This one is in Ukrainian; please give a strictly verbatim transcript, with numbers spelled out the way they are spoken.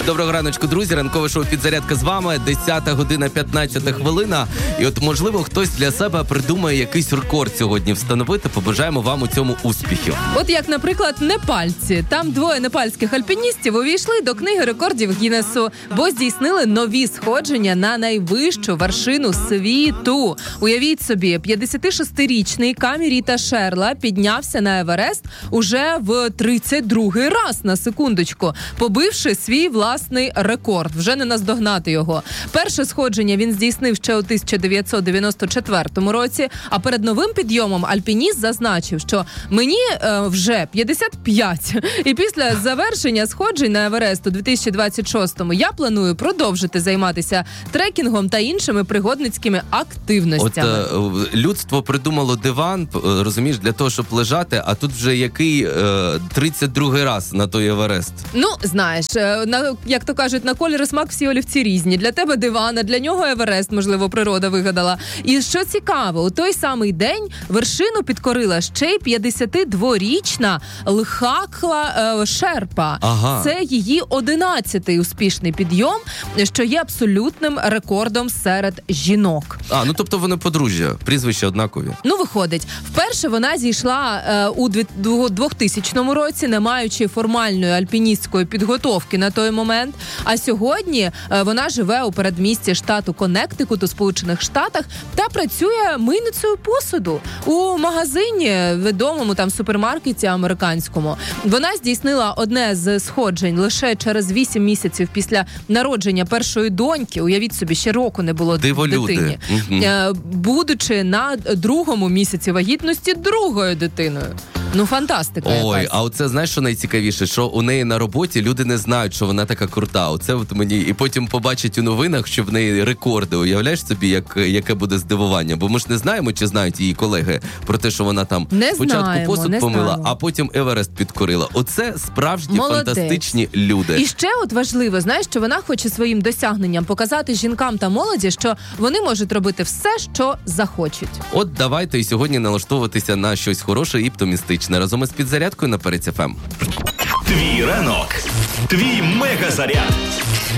Доброго раночку, друзі. Ранкове шоу «Підзарядка» з вами. десята година п'ятнадцята хвилина. І от, можливо, хтось для себе придумає якийсь рекорд сьогодні встановити. Побажаємо вам у цьому успіхів. От як, наприклад, непальці. Там двоє непальських альпіністів увійшли до книги рекордів Гіннесу, бо здійснили нові сходження на найвищу вершину світу. Уявіть собі, п'ятдесятишестирічний Каміріта Шерла піднявся на Еверест уже в тридцять другий раз, на секундочку, побивши свій власний рекорд. Вже не наздогнати його. Перше сходження він здійснив ще у тисяча дев'ятсот дев'яносто четвертому році, а перед новим підйомом альпініст зазначив, що мені е, вже п'ятдесят п'ять, і після завершення сходжень на Еверест у дві тисячі двадцять шостому я планую продовжити займатися трекінгом та іншими пригодницькими активностями. От е, людство придумало диван, розумієш, для того, щоб лежати, а тут вже який е, тридцять другий раз на той Еверест. Ну, знаєш, на, як то кажуть, на колір і смак всі олівці різні. Для тебе диван, а для нього Еверест, можливо, природа вигадала. І що цікаво, у той самий день вершину підкорила ще й п'ятдесятидворічна Лхакла е, Шерпа. Ага. Це її одинадцятий успішний підйом, що є абсолютним рекордом серед жінок. А, ну тобто вони подружжя, прізвища однакові. Ну, виходить, вперше вона зійшла е, у двохтисячному році, не маючи формальної альпіністської підготовки на той момент. А сьогодні е, вона живе у передмісті штату Коннектикут у Сполучених Штатах та працює мийницею посуду у магазині, відомому там супермаркеті американському. Вона здійснила одне з сходжень лише через вісім місяців після народження першої доньки. Уявіть собі, ще року не було дитині. Угу. Е, будучи на другому місяці вагітності другою дитиною. Ну, фантастика. Ой, якась. а оце, знаєш, що найцікавіше? Що у неї на роботі люди не знають, що вона така крута. Оце от мені, і потім побачать у новинах, що в неї рекорди. Уявляєш собі, як, яке буде здивування? Бо ми ж не знаємо, чи знають її колеги про те, що вона там не спочатку знаємо, посуд не помила, знаємо. а потім Еверест підкорила. Оце справжні Молодець. фантастичні люди. І ще от важливо, знаєш, що вона хоче своїм досягненням показати жінкам та молоді, що вони можуть робити все, що захочуть. От давайте і сьогодні налаштовуватися на щось хороше і оптимістичне. Разом із підзарядкою на Перець еф ем. Твій ранок. Твій мегазаряд.